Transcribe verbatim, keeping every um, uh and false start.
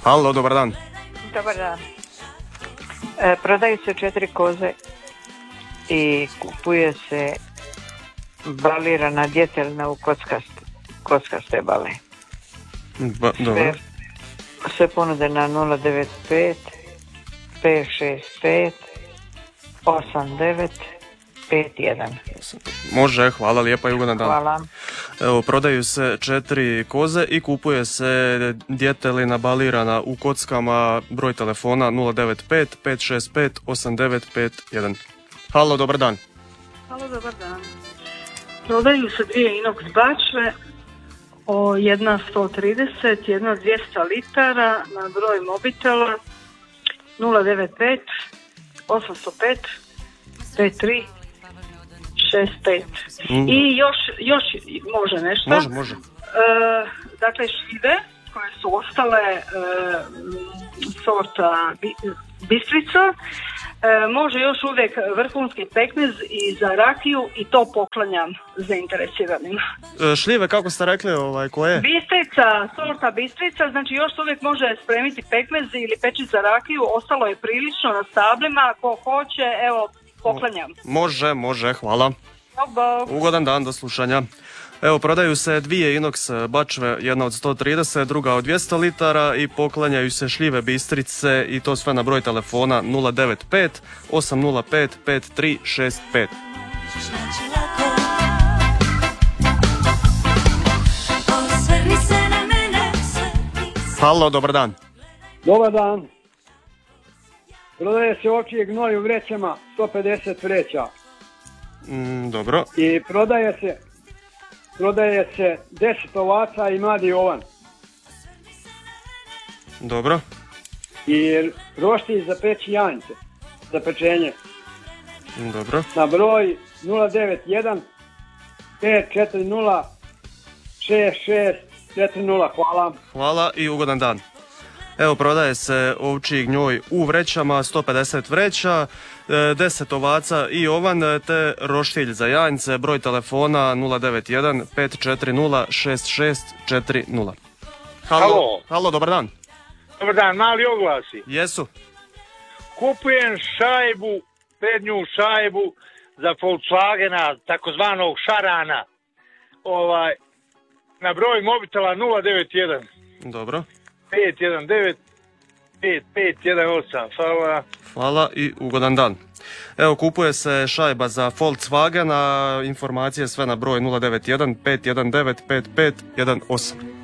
Halo, dobar dan. Dobar dan. E, prodaju se četiri koze i kupuje se balirana djetelina u kockaste, kockaste bale. Ba, dobro. Sve, sve ponude na nula devet pet pet šest pet osam devet pet jedan. Može, hvala lijepa i ugodan dan. Hvala. Evo, prodaju se četiri koze i kupuje se djetelina balirana u kockama, broj telefona nula devet pet pet šest pet osam devet pet jedan. Halo, dobar dan. Halo, dobar dan. Prodaju se dvije inox bačve, o jedna sto trideset, jedna dvjesto litara na broj mobitela nula devet pet osam nula pet pet tri šest pet. Mm. I još, još može nešto. Može, može. E, dakle, šljive koje su ostale e, sorta bi, bistrica, e, može još uvijek vrhunski pekmez i za rakiju i to poklanjam zainteresiranim. E, šljive, kako ste rekli, ovaj, koje? Bistrica, sorta bistrica, znači još uvijek može spremiti pekmez ili peći za rakiju, ostalo je prilično na stablima, ko hoće, evo, poklanjam. Može, može, hvala. Bog, bog. Ugodan dan, do slušanja. Evo, prodaju se dvije inox bačve, jedna od sto trideset, druga od dvjesto litara i poklanjaju se šljive bistrice i to sve na broj telefona nula devet pet osam nula pet pet tri šest pet. Halo, dobar dan. Dobar dan. Prodaje se ovčji gnoj u vrećama, sto pedeset vreća. Mm, dobro. I prodaje se, prodaje se deset ovaca i mladi ovan. Dobro. I roštilj za peći janjce, za pečenje. Dobro. Na broj nula devet jedan pet četiri nula šest šest četiri nula. Hvala. Hvala i ugodan dan. Evo, prodaje se ovčji gnoj u vrećama, sto pedeset vreća, deset ovaca i ovan, te roštilj za janjce, broj telefona nula devet jedan pet četiri nula šest šest četiri nula. Halo. Halo. Halo, dobar dan. Dobar dan, mali oglasi. Jesu. Kupujem šajbu, prednju šajbu za Volkswagena, takozvanog šarana, ovaj, na broj mobitela nula devet jedan Dobro. pet jedan devet pet pet jedan osam. Hvala. Hvala i ugodan dan. Evo, kupuje se šajba za Volkswagen, a informacije sve na broj nula devet jedan pet jedan devet pet pet jedan osam.